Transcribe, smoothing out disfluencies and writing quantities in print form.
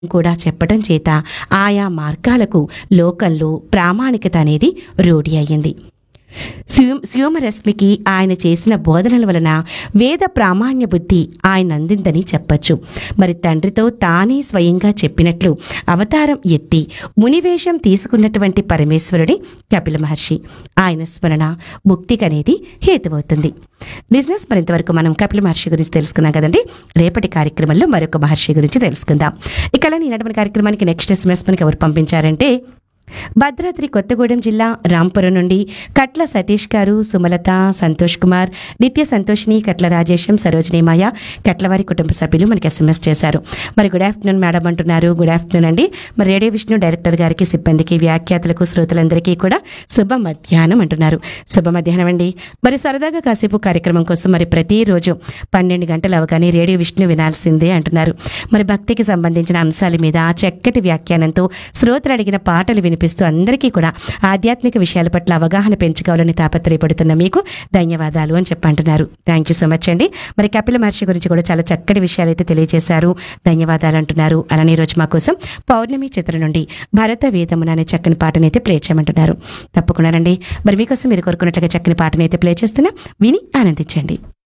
కూడా చెప్పటం చేత ఆయా మార్గాలకు లోకంలో ప్రామాణికత అనేది రూఢి అయ్యింది. శివమరశ్మికి ఆయన చేసిన బోధనల వలన వేద ప్రామాణ్య బుద్ధి ఆయన అందిందని చెప్పచ్చు. మరి తండ్రితో తానే స్వయంగా చెప్పినట్లు అవతారం ఎత్తి మునివేషం తీసుకున్నటువంటి పరమేశ్వరుడి కపిల మహర్షి. ఆయన స్మరణ ముక్తికనేది హేతువవుతుంది. బిజినెస్ మరింతవరకు మనం కపిల మహర్షి గురించి తెలుసుకున్నాం కదండి. రేపటి కార్యక్రమంలో మరొక మహర్షి గురించి తెలుసుకుందాం. ఇక ఈనాటి కార్యక్రమానికి నెక్స్ట్ ఎస్ఎంఎస్ మనకి ఎవరు పంపించారంటే భద్రాద్రి కొత్తగూడెం జిల్లా రాంపురం నుండి కట్ల సతీష్ గారు, సుమలత, సంతోష్ కుమార్, నిత్య సంతోషిని, కట్ల రాజేశం, సరోజిని మాయ, కట్లవారి కుటుంబ సభ్యులు మనకి ఎస్ఎంఎస్ చేశారు. మరి గుడ్ ఆఫ్టర్నూన్ మేడం అంటున్నారు. గుడ్ ఆఫ్టర్నూన్ అండి. మరి రేడియో విష్ణు డైరెక్టర్ గారికి, సిబ్బందికి, వ్యాఖ్యాతలకు, శ్రోతలందరికీ కూడా శుభ మధ్యాహ్నం అంటున్నారు. శుభ మధ్యాహ్నం అండి. మరి సరదాగా కాసేపు కార్యక్రమం కోసం మరి ప్రతిరోజు 12 గంటలు అవగానే రేడియో విష్ణు వినాల్సిందే అంటున్నారు. మరి భక్తికి సంబంధించిన అంశాల మీద చక్కటి వ్యాఖ్యానంతో శ్రోతలు అడిగిన పాటలు వినిపిస్తూ అందరికీ కూడా ఆధ్యాత్మిక విషయాల పట్ల అవగాహన పెంచుకోవాలని తాపత్రయపడుతున్న మీకు ధన్యవాదాలు అని చెప్పంటున్నారు. థ్యాంక్ యూ సో మచ్ అండి. మరి కపిల మహర్షి గురించి కూడా చాలా చక్కటి విషయాలు అయితే తెలియజేశారు. ధన్యవాదాలు అంటున్నారు. అలానే రోజు మా కోసం పౌర్ణమి చిత్రం నుండి భరత వేదమున అనే చక్కని పాటనైతే ప్లే చేయమంటున్నారు. తప్పకుండా రండి. మరి మీకోసం మీరు కోరుకున్నట్లుగా చక్కని పాటనైతే ప్లే చేస్తున్నా, విని ఆనందించండి.